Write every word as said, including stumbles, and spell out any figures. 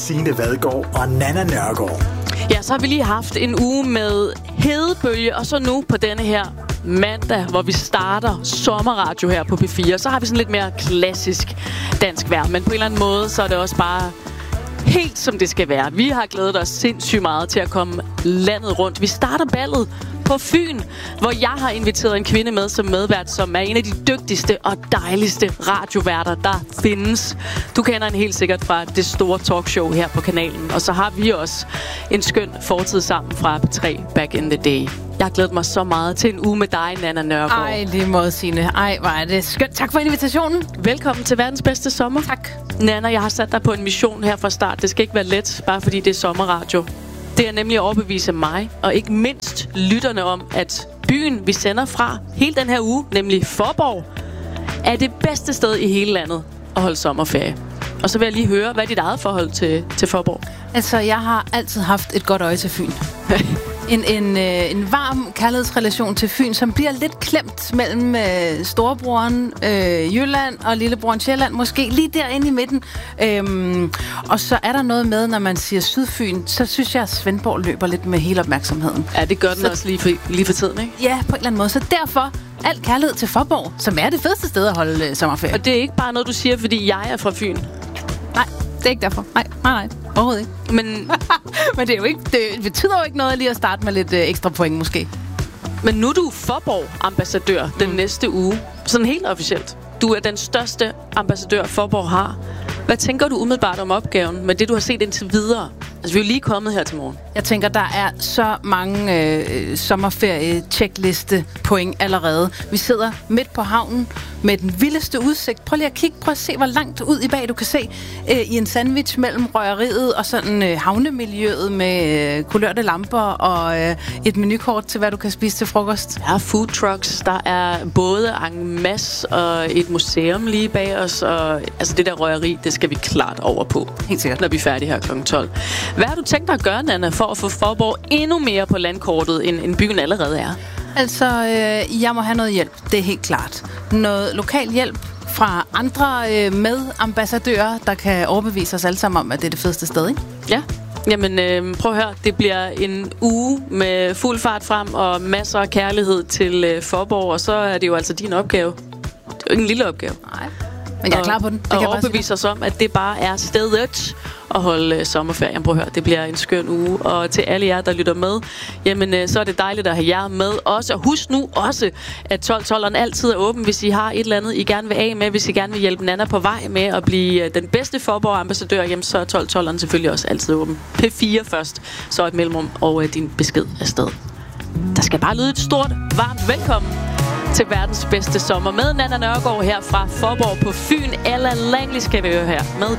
Signe Vadgaard og Nanna Nørgaard. Ja, så har vi lige haft en uge med hedebølge, og så nu på denne her mandag, hvor vi starter sommerradio her på P fire, så har vi sådan lidt mere klassisk dansk vejr. Men på en eller anden måde, så er det også bare helt som det skal være. Vi har glædet os sindssygt meget til at komme landet rundt. Vi starter ballet på Fyn, hvor jeg har inviteret en kvinde med som medvært, som er en af de dygtigste og dejligste radioværter, der findes. Du kender hende helt sikkert fra det store talkshow her på kanalen. Og så har vi også en skøn fortid sammen fra P tre Back in the Day. Jeg har glædet mig så meget til en uge med dig, Nanna Nørgaard. Ej, lige måde, Signe. Ej, hvor er det skønt. Tak for invitationen. Velkommen til verdens bedste sommer. Tak. Nanna, jeg har sat dig på en mission her fra start. Det skal ikke være let, bare fordi det er sommerradio. Det er nemlig at overbevise mig, og ikke mindst lytterne om, at byen, vi sender fra hele den her uge, nemlig Faaborg, er det bedste sted i hele landet at holde sommerferie. Og så vil jeg lige høre, hvad er dit eget forhold til, til Faaborg? Altså, jeg har altid haft et godt øje til Fyn. En, en, øh, en varm kærlighedsrelation til Fyn, som bliver lidt klemt mellem øh, storebroren øh, Jylland og lillebroren Sjælland, måske lige derinde i midten. Øhm, og så er der noget med, når man siger Sydfyn, så synes jeg, at Svendborg løber lidt med hele opmærksomheden. Ja, det gør den så, også lige for, lige for tiden, ikke? Ja, på en eller anden måde. Så derfor al kærlighed til Faaborg, som er det fedeste sted at holde øh, sommerferie. Og det er ikke bare noget, du siger, fordi jeg er fra Fyn. Nej, det er ikke derfor. Nej, nej, nej. Overhovedet ikke. Men, men det, er jo ikke, det betyder jo ikke noget lige at starte med lidt øh, ekstra point, måske. Men nu er du Faaborg-ambassadør den mm. næste uge. Sådan helt officielt. Du er den største ambassadør, Faaborg har. Hvad tænker du umiddelbart om opgaven med det, du har set indtil videre? Altså, vi er jo lige kommet her til morgen. Jeg tænker, der er så mange øh, sommerferie-checkliste point allerede. Vi sidder midt på havnen med den vildeste udsigt. Prøv lige at kigge, prøv at se, hvor langt ud i bag du kan se øh, i en sandwich mellem røgeriet og sådan øh, havnemiljøet med øh, kulørte lamper og øh, et menukort til, hvad du kan spise til frokost. Der er food trucks, der er både en masse og et museum lige bag os. Og, altså det der røgeri, det skal vi klart over på. Helt sikkert. Når vi er færdige her klokken tolv. Hvad har du tænkt dig at gøre, Nanna, for at få Faaborg endnu mere på landkortet, end, end byen allerede er? Altså, øh, jeg må have noget hjælp. Det er helt klart. Noget lokal hjælp fra andre øh, medambassadører, der kan overbevise os alle sammen om, at det er det fedeste sted, ikke? Ja. Jamen, øh, prøv at høre. Det bliver en uge med fuld fart frem og masser af kærlighed til øh, Faaborg, og så er det jo altså din opgave. Det er jo ikke en lille opgave. Nej. Men jeg er klar på den. Det og overbevise os om, at det bare er stedet at holde uh, sommerferien. Prøv at høre, det bliver en skøn uge. Og til alle jer, der lytter med, jamen uh, så er det dejligt at have jer med også. Og husk nu også, at tolv tolveren altid er åben, hvis I har et eller andet, I gerne vil af med. Hvis I gerne vil hjælpe Nanna på vej med at blive uh, den bedste Faaborg-ambassadør, jamen så er tolv tolveren selvfølgelig også altid åben. P fire først, så et mellemrum og uh, din besked afsted. Der skal bare lyde et stort, varmt velkommen til verdens bedste sommer med Nanna Nørgaard her fra Faaborg på Fyn. Ella Langley skal vi høre her med